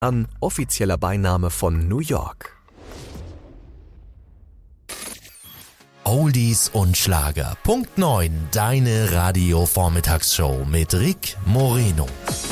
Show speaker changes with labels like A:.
A: an, offizieller Beiname von New York.
B: Oldies und Schlager. Punkt 9, deine Radio-Vormittagsshow mit Rick Moreno.